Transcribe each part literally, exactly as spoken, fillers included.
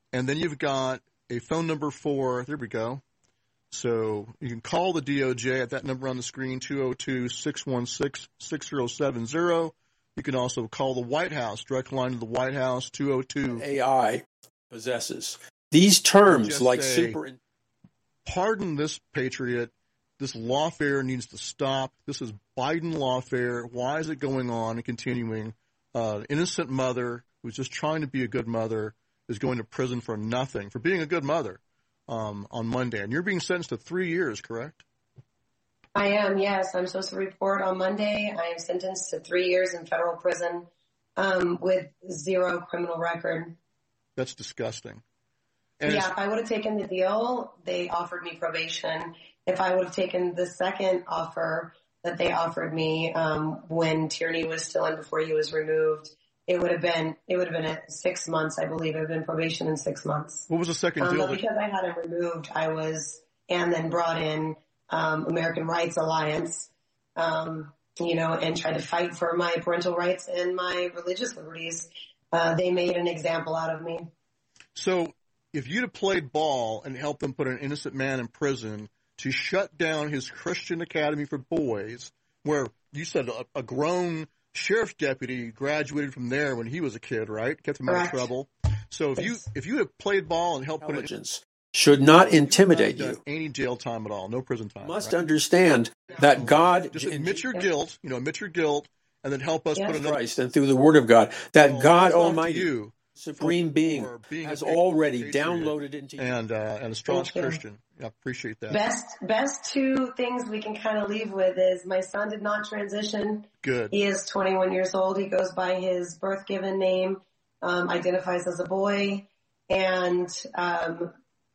And then you've got a phone number for, there we go. So you can call the D O J at that number on the screen, two oh two, six one six, six oh seven oh. You can also call the White House, direct line to the White House, two oh two. A I possesses. These terms like say, super... Pardon this patriot. This lawfare needs to stop. This is Biden lawfare. Why is it going on and continuing? Uh, innocent mother who's just trying to be a good mother is going to prison for nothing, for being a good mother um, on Monday. And you're being sentenced to three years, correct? I am, yes. I'm supposed to report on Monday. I am sentenced to three years in federal prison um, with zero criminal record. That's disgusting. And yeah, if I would have taken the deal, they offered me probation. If I would have taken the second offer that they offered me um, when Tierney was still in before he was removed, it would have been it would have been at six months, I believe. It would have been probation in six months. What was the second um, deal? But because I had him removed, I was and then brought in um, American Rights Alliance, um, you know, and tried to fight for my parental rights and my religious liberties. Uh, they made an example out of me. So if you'd have played ball and helped them put an innocent man in prison to shut down his Christian Academy for Boys, where you said a, a grown sheriff's deputy graduated from there when he was a kid, right? Kept him out of trouble. So if you if you had played ball and helped put it, should not intimidate you. Any jail time at all, no prison time. Must right? understand that God just admit your guilt, you know, admit your guilt, and then help us yes. put another Christ and through the Word of God that well, God Almighty. You. Supreme Being has already downloaded into you. And, uh, and a staunch Christian. I yeah, appreciate that. Best, best two things we can kind of leave with is my son did not transition. Good. He is twenty-one years old. He goes by his birth given name, um, identifies as a boy. And, um,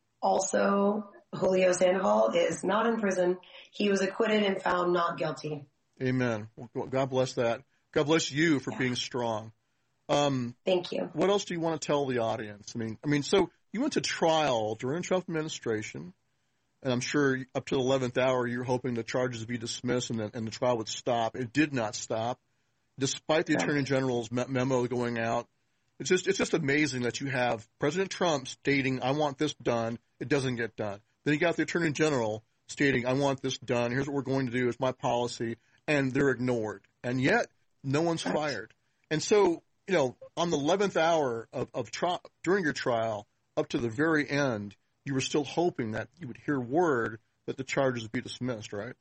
also Julio Sandoval is not in prison. He was acquitted and found not guilty. Amen. Well, God bless that. God bless you for yeah. being strong. Um, Thank you. What else do you want to tell the audience? I mean, I mean, so you went to trial during the Trump administration, and I'm sure up to the eleventh hour you're hoping the charges would be dismissed and the, and the trial would stop. It did not stop, despite the Attorney General's me- memo going out. It's just it's just amazing that you have President Trump stating, "I want this done." It doesn't get done. Then you got the Attorney General stating, "I want this done. Here's what we're going to do. It's my policy," and they're ignored, and yet no one's fired. And so, you know, on the eleventh hour of, of tri- during your trial, up to the very end, you were still hoping that you would hear word that the charges would be dismissed, right?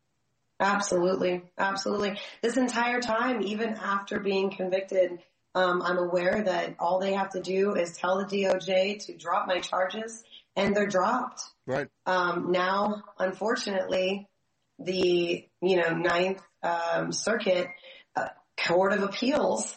Absolutely. Absolutely. This entire time, even after being convicted, um, I'm aware that all they have to do is tell the D O J to drop my charges, and they're dropped. Right. Um, now, unfortunately, the, you know, Ninth um, Circuit uh, Court of Appeals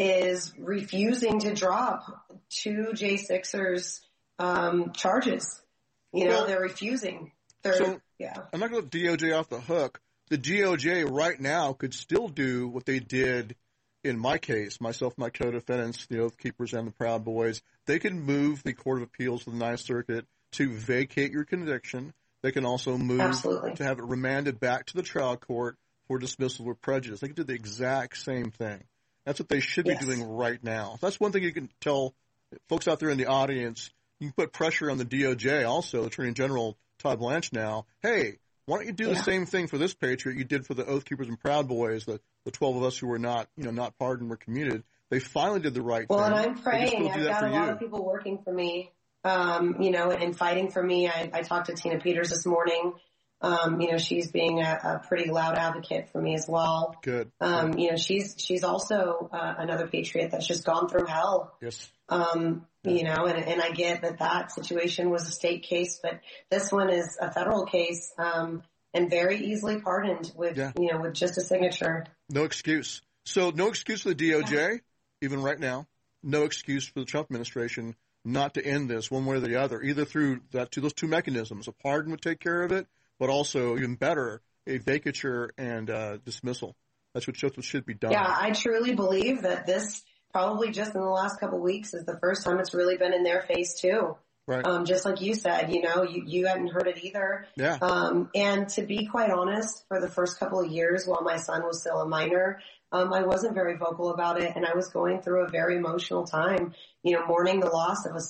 is refusing to drop two J sixers um, charges. You know, well, they're refusing. They're, so yeah. I'm not going to let D O J off the hook. The D O J right now could still do what they did in my case, myself, my co-defendants, the Oath Keepers, and the Proud Boys. They can move the Court of Appeals to the Ninth Circuit to vacate your conviction. They can also move Absolutely. to have it remanded back to the trial court for dismissal with prejudice. They can do the exact same thing. That's what they should yes. be doing right now. That's one thing you can tell folks out there in the audience. You can put pressure on the D O J also, Attorney General Todd Blanche now. Hey, why don't you do yeah. the same thing for this patriot you did for the Oath Keepers and Proud Boys, the, the twelve of us who were not, you know, not pardoned, were commuted. They finally did the right well, thing. Well, and I'm praying. I've got a lot you. of people working for me, um, you know, and fighting for me. I, I talked to Tina Peters this morning. Um, you know, she's being a, a pretty loud advocate for me as well. Good. Um, you know, she's, she's also, uh, another patriot that's just gone through hell. Yes. Um, yeah. you know, and, and I get that that situation was a state case, but this one is a federal case, um, and very easily pardoned with, yeah. you know, with just a signature. No excuse. So no excuse for the D O J, yeah. even right now. No excuse for the Trump administration not to end this one way or the other, either through that, to those two mechanisms. A pardon would take care of it, but also, even better, a vacature and uh, dismissal. That's what should, should be done. Yeah, I truly believe that this probably just in the last couple of weeks is the first time it's really been in their face too. Right. Um, just like you said, you know, you, you hadn't heard it either. Yeah. Um, and to be quite honest, for the first couple of years while my son was still a minor, um, I wasn't very vocal about it, and I was going through a very emotional time, you know, mourning the loss of a